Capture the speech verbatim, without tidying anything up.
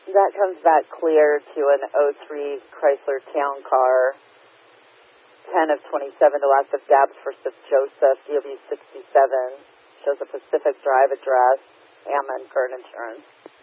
That comes back clear to an oh three Chrysler Town Car, ten of twenty-seven to last of Dabbs for Joseph, D O B sixty-seven. Shows a Pacific Drive address, Ammon, current insurance.